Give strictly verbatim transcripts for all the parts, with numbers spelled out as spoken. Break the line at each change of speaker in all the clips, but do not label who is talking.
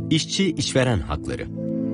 İşçi işveren hakları.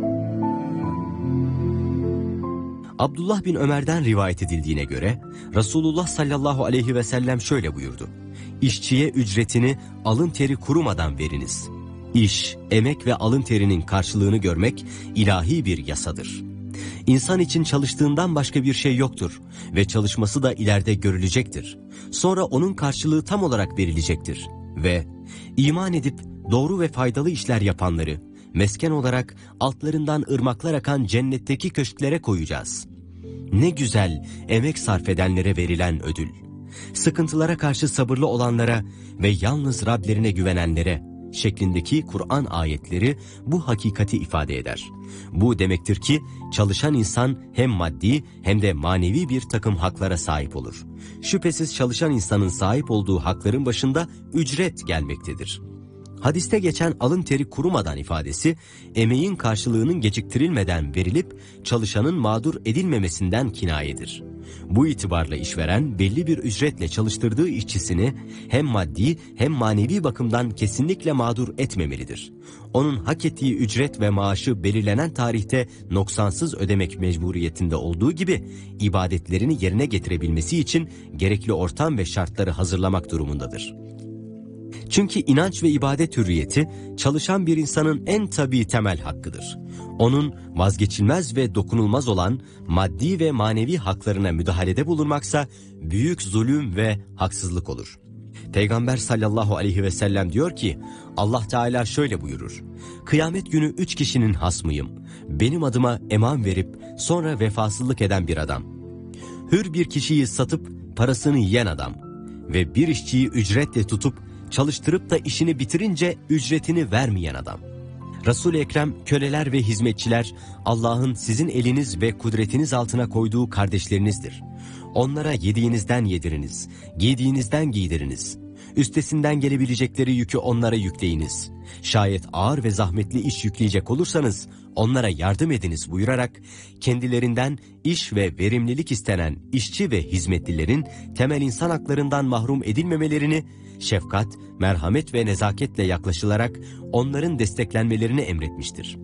Abdullah bin Ömer'den rivayet edildiğine göre Resulullah sallallahu aleyhi ve sellem şöyle buyurdu: İşçiye ücretini alın teri kurumadan veriniz. İş, emek ve alın terinin karşılığını görmek ilahi bir yasadır. İnsan için çalıştığından başka bir şey yoktur ve çalışması da ileride görülecektir. Sonra onun karşılığı tam olarak verilecektir ve iman edip doğru ve faydalı işler yapanları mesken olarak altlarından ırmaklar akan cennetteki köşklere koyacağız. Ne güzel emek sarf edenlere verilen ödül. Sıkıntılara karşı sabırlı olanlara ve yalnız Rablerine güvenenlere şeklindeki Kur'an ayetleri bu hakikati ifade eder. Bu demektir ki çalışan insan hem maddi hem de manevi bir takım haklara sahip olur. Şüphesiz çalışan insanın sahip olduğu hakların başında ücret gelmektedir. Hadiste geçen alın teri kurumadan ifadesi, emeğin karşılığının geciktirilmeden verilip çalışanın mağdur edilmemesinden kinayedir. Bu itibarla işveren belli bir ücretle çalıştırdığı işçisini hem maddi hem manevi bakımdan kesinlikle mağdur etmemelidir. Onun hak ettiği ücret ve maaşı belirlenen tarihte noksansız ödemek mecburiyetinde olduğu gibi ibadetlerini yerine getirebilmesi için gerekli ortam ve şartları hazırlamak durumundadır. Çünkü inanç ve ibadet hürriyeti çalışan bir insanın en tabii temel hakkıdır. Onun vazgeçilmez ve dokunulmaz olan maddi ve manevi haklarına müdahalede bulunmaksa büyük zulüm ve haksızlık olur. Peygamber sallallahu aleyhi ve sellem diyor ki, Allah Teala şöyle buyurur: Kıyamet günü üç kişinin hasmıyım. Benim adıma eman verip sonra vefasızlık eden bir adam. Hür bir kişiyi satıp parasını yiyen adam. Ve bir işçiyi ücretle tutup çalıştırıp da işini bitirince ücretini vermeyen adam. Resul-i Ekrem, köleler ve hizmetçiler Allah'ın sizin eliniz ve kudretiniz altına koyduğu kardeşlerinizdir. Onlara yediğinizden yediriniz, giydiğinizden giydiriniz. Üstesinden gelebilecekleri yükü onlara yükleyiniz. Şayet ağır ve zahmetli iş yükleyecek olursanız onlara yardım ediniz buyurarak kendilerinden iş ve verimlilik istenen işçi ve hizmetlilerin temel insan haklarından mahrum edilmemelerini, şefkat, merhamet ve nezaketle yaklaşılarak onların desteklenmelerini emretmiştir.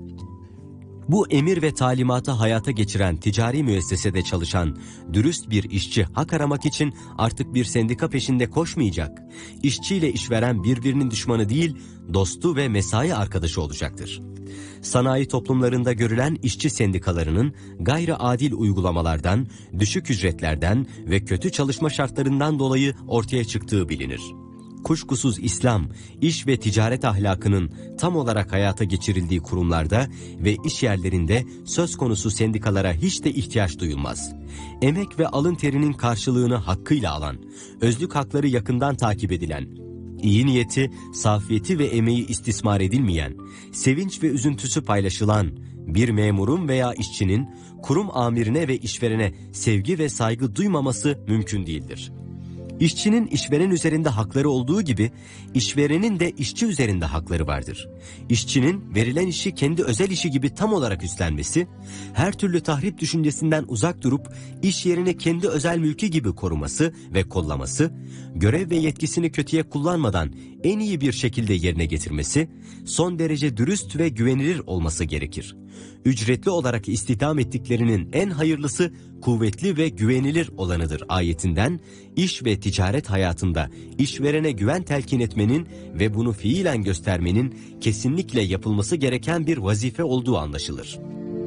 Bu emir ve talimatı hayata geçiren ticari müessesede çalışan dürüst bir işçi hak aramak için artık bir sendika peşinde koşmayacak. İşçiyle işveren birbirinin düşmanı değil, dostu ve mesai arkadaşı olacaktır. Sanayi toplumlarında görülen işçi sendikalarının gayri adil uygulamalardan, düşük ücretlerden ve kötü çalışma şartlarından dolayı ortaya çıktığı bilinir. Kuşkusuz İslam, iş ve ticaret ahlakının tam olarak hayata geçirildiği kurumlarda ve iş yerlerinde söz konusu sendikalara hiç de ihtiyaç duyulmaz. Emek ve alın terinin karşılığını hakkıyla alan, özlük hakları yakından takip edilen, iyi niyeti, safiyeti ve emeği istismar edilmeyen, sevinç ve üzüntüsü paylaşılan bir memurun veya işçinin kurum amirine ve işverene sevgi ve saygı duymaması mümkün değildir. İşçinin işveren üzerinde hakları olduğu gibi işverenin de işçi üzerinde hakları vardır. İşçinin verilen işi kendi özel işi gibi tam olarak üstlenmesi, her türlü tahrip düşüncesinden uzak durup iş yerini kendi özel mülkü gibi koruması ve kollaması, görev ve yetkisini kötüye kullanmadan en iyi bir şekilde yerine getirmesi, son derece dürüst ve güvenilir olması gerekir. Ücretli olarak istihdam ettiklerinin en hayırlısı kuvvetli ve güvenilir olanıdır ayetinden iş ve ticaret hayatında işverene güven telkin etmenin ve bunu fiilen göstermenin kesinlikle yapılması gereken bir vazife olduğu anlaşılır.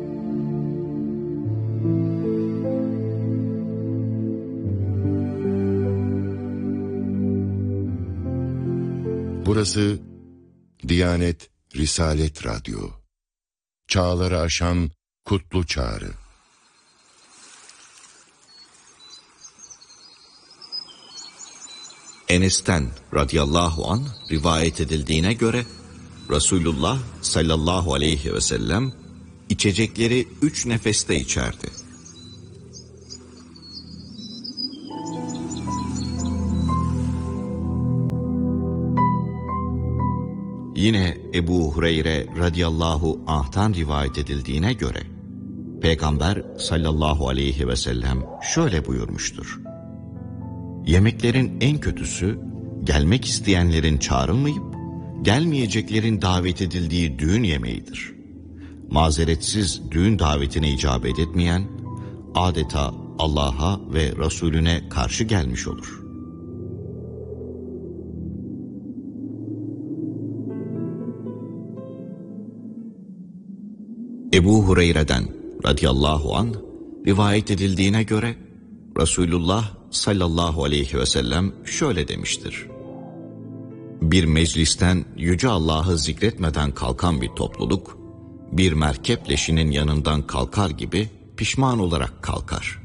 Burası Diyanet Risalet Radyo. Çağları aşan kutlu çağrı.
Enes'ten radıyallahu anh rivayet edildiğine göre Resulullah sallallahu aleyhi ve sellem içecekleri üç nefeste içerdi. Yine Ebu Hureyre radıyallahu anh'tan rivayet edildiğine göre Peygamber sallallahu aleyhi ve sellem şöyle buyurmuştur: Yemeklerin en kötüsü gelmek isteyenlerin çağrılmayıp gelmeyeceklerin davet edildiği düğün yemeğidir. Mazeretsiz düğün davetine icabet etmeyen, adeta Allah'a ve Resulüne karşı gelmiş olur. Ebu Hureyre'den radıyallahu anh rivayet edildiğine göre Resulullah sallallahu aleyhi ve sellem şöyle demiştir: bir meclisten Yüce Allah'ı zikretmeden kalkan bir topluluk, bir merkep leşinin yanından kalkar gibi pişman olarak kalkar.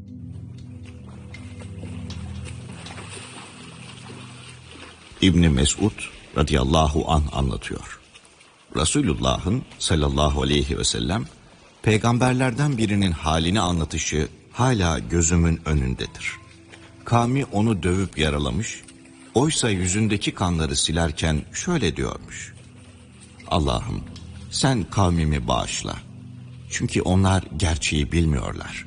İbn Mesud radıyallahu anh anlatıyor. Resulullah'ın sallallahu aleyhi ve sellem peygamberlerden birinin halini anlatışı hala gözümün önündedir. Kavmi onu dövüp yaralamış, oysa yüzündeki kanları silerken şöyle diyormuş: Allah'ım sen kavmimi bağışla. Çünkü onlar gerçeği bilmiyorlar.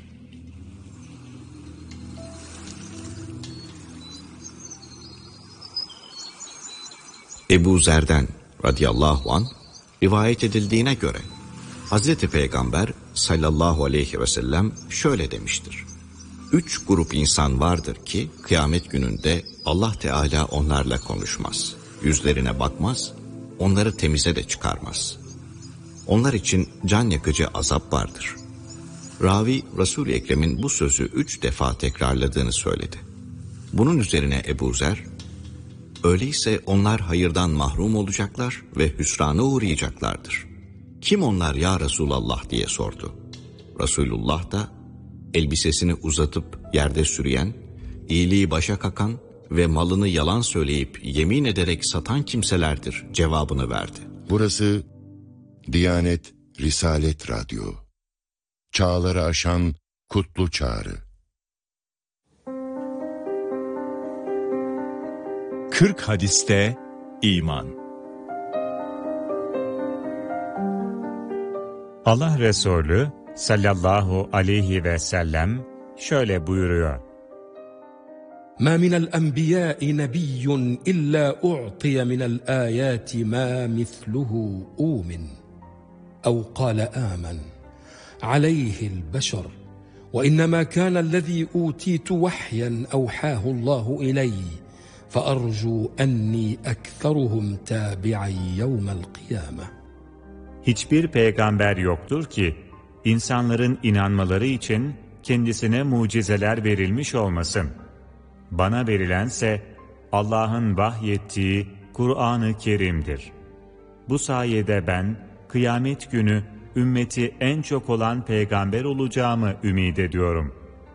Ebu Zer'den radıyallahu anh rivayet edildiğine göre Hazreti Peygamber sallallahu aleyhi ve sellem şöyle demiştir: Üç grup insan vardır ki kıyamet gününde Allah Teala onlarla konuşmaz, yüzlerine bakmaz, onları temize de çıkarmaz. Onlar için can yakıcı azap vardır. Ravi Resul-i Ekrem'in bu sözü üç defa tekrarladığını söyledi. Bunun üzerine Ebu Zer, öyleyse onlar hayırdan mahrum olacaklar ve hüsrana uğrayacaklardır. Kim onlar ya Resulallah diye sordu. Resulullah da elbisesini uzatıp yerde sürüyen, iyiliği başa kakan ve malını yalan söyleyip yemin ederek satan kimselerdir cevabını verdi.
Burası Diyanet Risalet Radyo. Çağları aşan kutlu çağrı.
kırk hadiste iman. Allah Resulü sallallahu aleyhi ve sellem şöyle buyuruyor:
مَا مِنَ الْأَنْبِيَاءِ نَبِيٌّ إِلَّا أُعْطِيَ مِنَ الْآيَاتِ مَا مِثْلُهُ أُومٍ أَوْ قَالَ آمَنْ عَلَيْهِ الْبَشَرُ وَإِنَّمَا كَانَ الَّذِي أُوتِيتُ وَحْيًا أَوْحَاهُ اللّٰهُ إِلَيَّ فَأَرْجُوا أَنِّي أَكْثَرُهُمْ تَابِعًا يَوْمَ الْقِيَامَةِ.
Hiçbir peygamber yoktur ki insanların inanmaları için kendisine mucizeler verilmiş olmasın. Bana verilense Allah'ın vahyettiği Kur'an-ı Kerim'dir. Bu sayede ben kıyamet günü ümmeti en çok olan peygamber olacağımı ümit ediyorum.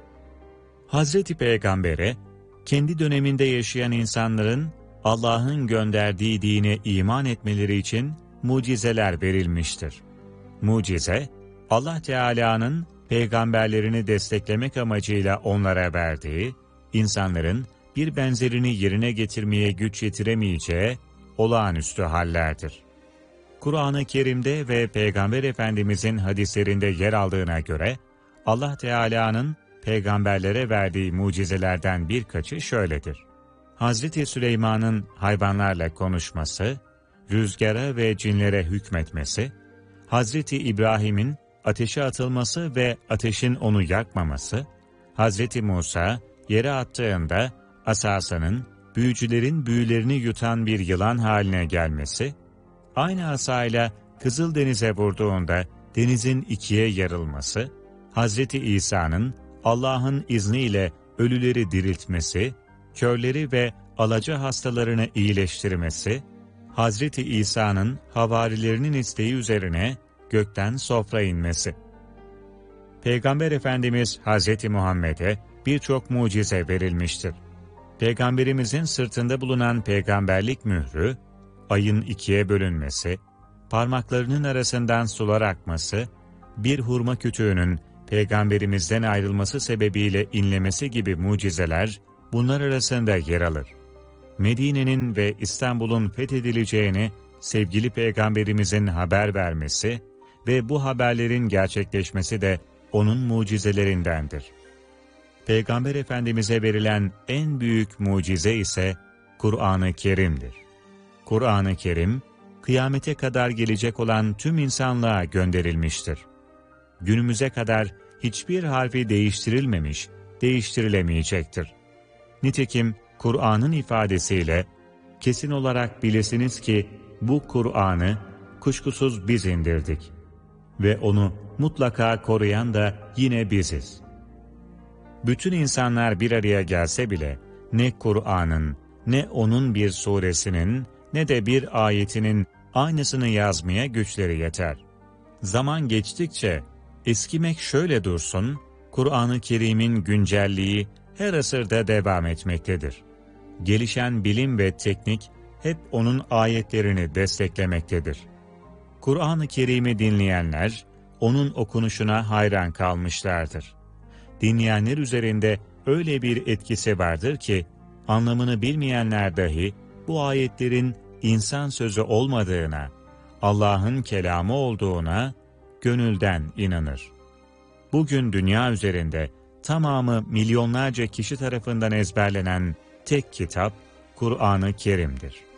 Hazreti Peygamber'e kendi döneminde yaşayan insanların Allah'ın gönderdiği dine iman etmeleri için mucizeler verilmiştir. Mucize, Allah Teala'nın peygamberlerini desteklemek amacıyla onlara verdiği, insanların bir benzerini yerine getirmeye güç yetiremeyeceği olağanüstü hallerdir. Kur'an-ı Kerim'de ve Peygamber Efendimizin hadislerinde yer aldığına göre, Allah Teala'nın peygamberlere verdiği mucizelerden birkaçı şöyledir. Hazreti Süleyman'ın hayvanlarla konuşması, rüzgara ve cinlere hükmetmesi, Hazreti İbrahim'in ateşe atılması ve ateşin onu yakmaması, Hazreti Musa yere attığında asasının büyücülerin büyülerini yutan bir yılan haline gelmesi, aynı asayla Kızıldeniz'e vurduğunda denizin ikiye yarılması, Hazreti İsa'nın Allah'ın izniyle ölüleri diriltmesi, körleri ve alaca hastalarını iyileştirmesi, Hazreti İsa'nın havarilerinin isteği üzerine gökten sofra inmesi. Peygamber Efendimiz Hazreti Muhammed'e birçok mucize verilmiştir. Peygamberimizin sırtında bulunan peygamberlik mührü, ayın ikiye bölünmesi, parmaklarının arasından sular akması, bir hurma kütüğünün Peygamberimizden ayrılması sebebiyle inlemesi gibi mucizeler bunlar arasında yer alır. Medine'nin ve İstanbul'un fethedileceğini sevgili Peygamberimizin haber vermesi ve bu haberlerin gerçekleşmesi de onun mucizelerindendir. Peygamber Efendimiz'e verilen en büyük mucize ise Kur'an-ı Kerim'dir. Kur'an-ı Kerim, kıyamete kadar gelecek olan tüm insanlığa gönderilmiştir. Günümüze kadar hiçbir harfi değiştirilmemiş, değiştirilemeyecektir. Nitekim Kur'an'ın ifadesiyle, kesin olarak bilesiniz ki bu Kur'an'ı kuşkusuz biz indirdik ve onu mutlaka koruyan da yine biziz. Bütün insanlar bir araya gelse bile ne Kur'an'ın, ne onun bir suresinin, ne de bir ayetinin aynısını yazmaya güçleri yeter. Zaman geçtikçe eskimek şöyle dursun, Kur'an-ı Kerim'in güncelliği her asırda devam etmektedir. Gelişen bilim ve teknik hep onun ayetlerini desteklemektedir. Kur'an-ı Kerim'i dinleyenler, onun okunuşuna hayran kalmışlardır. Dinleyenler üzerinde öyle bir etkisi vardır ki, anlamını bilmeyenler dahi bu ayetlerin insan sözü olmadığına, Allah'ın kelamı olduğuna gönülden inanır. Bugün dünya üzerinde tamamı milyonlarca kişi tarafından ezberlenen tek kitap Kur'an-ı Kerim'dir.